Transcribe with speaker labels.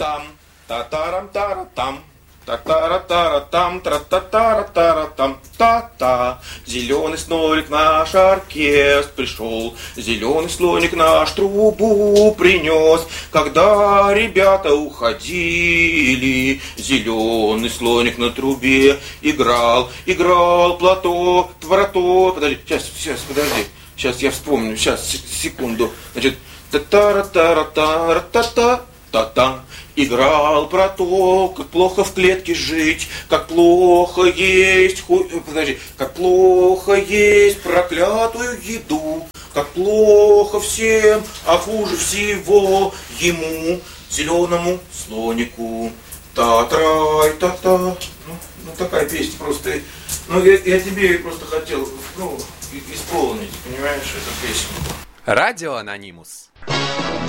Speaker 1: Та-тарам-там, та-тарам-тара-там. Та-тара-тара-там, тра-та-тара-тара-там, та-та. Зеленый слоник наш оркестр пришел, зеленый слоник наш трубу принес. Когда ребята уходили, зеленый слоник на трубе играл, играл платок, твороток. Подожди, сейчас, подожди. Сейчас я вспомню, сейчас, секунду. Значит, та-тара-тара-тара-та-та, та-та. Играл про то, как плохо в клетке жить, как плохо есть, как плохо есть проклятую еду, как плохо всем, а хуже всего ему, зеленому слонику. Та-трай, та-та. Ну такая песня просто. Ну я тебе просто хотел, исполнить, понимаешь, эту песню.
Speaker 2: Радио Анонимус.